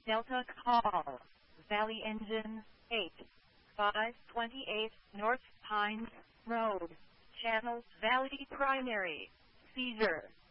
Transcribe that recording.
Delta Call, Valley Engine 8, 528 North Pines Road, Channel Valley Primary, Seizure.